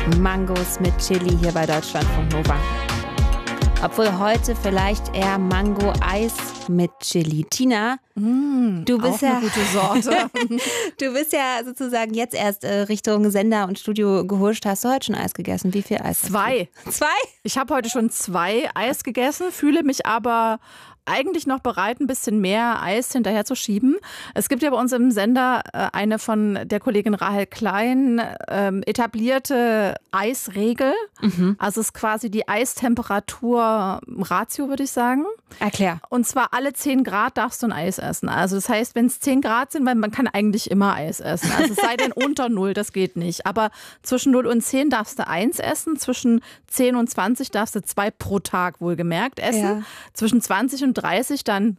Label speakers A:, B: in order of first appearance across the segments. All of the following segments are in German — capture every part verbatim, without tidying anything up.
A: Mangos mit Chili hier bei Deutschlandfunk Nova. Obwohl heute vielleicht eher Mango-Eis mit Chili. Tina,
B: mmh,
A: du bist
B: auch
A: ja
B: eine gute Sorte.
A: Du bist ja sozusagen jetzt erst äh, Richtung Sender und Studio gehuscht. Hast du heute schon Eis gegessen? Wie viel Eis?
B: Zwei.
A: Zwei?
B: Ich habe heute schon zwei Eis gegessen, fühle mich aber eigentlich noch bereit, ein bisschen mehr Eis hinterher zu schieben. Es gibt ja bei uns im Sender äh, eine von der Kollegin Rahel Klein ähm, etablierte Eisregel. Mhm. Also es ist quasi die Eistemperatur-Ratio, würde ich sagen.
A: Erklär.
B: Und zwar alle zehn Grad darfst du ein Eis essen. Also das heißt, wenn es zehn Grad sind, weil man kann eigentlich immer Eis essen. Also es sei denn unter null, das geht nicht. Aber zwischen null und zehn darfst du eins essen. Zwischen zehn und zwanzig darfst du zwei pro Tag wohlgemerkt essen. Ja. Zwischen zwanzig und dreißig dann,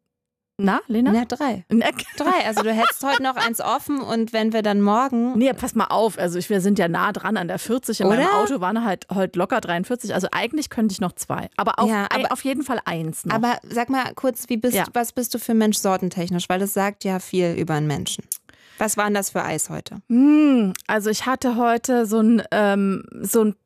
B: na, Lena?
A: Na, drei. Drei, also du hättest heute noch eins offen und wenn wir dann morgen...
B: Nee, pass mal auf, also ich, wir sind ja nah dran an der vierzig. In
A: Oder?
B: meinem Auto waren halt heute locker dreiundvierzig, also eigentlich könnte ich noch zwei. Aber auf,
A: ja, aber,
B: auf jeden Fall eins noch.
A: Aber sag mal kurz, wie bist, ja. was bist du für ein Mensch sortentechnisch? Weil das sagt ja viel über einen Menschen. Was war denn das für Eis heute?
B: Also ich hatte heute so ein, ähm, so ein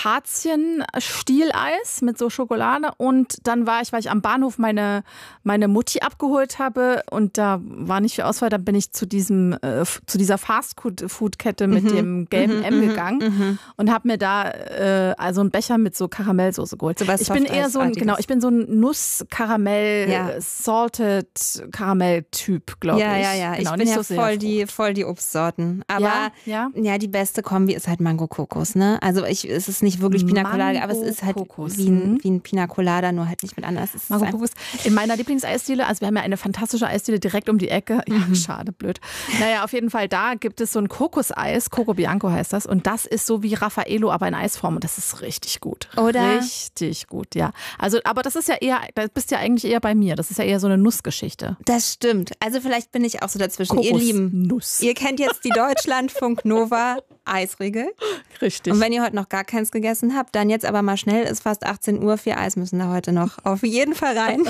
B: Pistazien-Stieleis mit so Schokolade und dann war ich, weil ich am Bahnhof meine, meine Mutti abgeholt habe und da war nicht viel Auswahl, dann bin ich zu diesem äh, zu dieser Fast-Food-Kette mit mhm. dem gelben mhm, M gegangen mhm. und habe mir da äh, also einen Becher mit so Karamellsoße geholt. So ich bin eher so ein, genau, ich bin so ein Nuss-Karamell, ja. Salted Karamell-Typ, glaube
A: ja,
B: ich.
A: Ja, ja,
B: genau,
A: ich bin
B: nicht
A: ja
B: so
A: voll die voll die Obstsorten. Aber
B: ja, ja.
A: ja, die beste Kombi ist halt Mango-Kokos, ne? Also ich, es ist nicht wirklich Pina Colada, aber es ist halt wie ein, wie ein Pina Colada, nur halt nicht mit Ananas.
B: Mango-Kokos. In meiner Lieblingseisdiele, also wir haben ja eine fantastische Eisdiele direkt um die Ecke. Ja, mhm. schade, blöd. Naja, auf jeden Fall, da gibt es so ein Kokoseis, Coco Bianco heißt das. Und das ist so wie Raffaello, aber in Eisform. Und das ist richtig gut.
A: Oder?
B: Richtig gut, ja. Also, aber das ist ja eher, da bist ja eigentlich eher bei mir. Das ist ja eher so eine Nussgeschichte.
A: Das stimmt. Also vielleicht bin ich auch so dazwischen.
B: Kokos,
A: ihr Lieben,
B: Nuss.
A: Ihr kennt jetzt die Deutschlandfunk Nova Eisregel.
B: Richtig.
A: Und wenn ihr heute noch gar keins gegessen habt, dann jetzt aber mal schnell, ist fast achtzehn Uhr, vier Eis müssen da heute noch auf jeden Fall rein.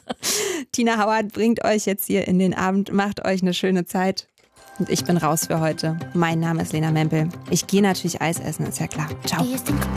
A: Tina Hauert bringt euch jetzt hier in den Abend, macht euch eine schöne Zeit. Und ich bin raus für heute. Mein Name ist Lena Mempel. Ich gehe natürlich Eis essen, ist ja klar. Ciao.